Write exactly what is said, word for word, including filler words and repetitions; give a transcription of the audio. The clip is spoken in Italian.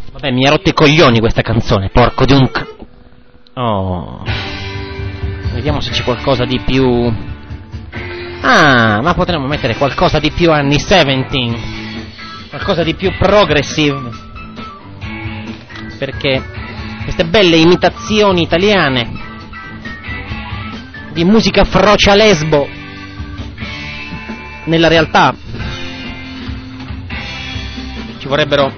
Vabbè, mi ha rotto i coglioni questa canzone, porco di un... C- oh. Vediamo se c'è qualcosa di più... Ah, ma potremmo mettere qualcosa di più anni settanta, qualcosa di più progressive, perché queste belle imitazioni italiane di musica frocia lesbo nella realtà ci vorrebbero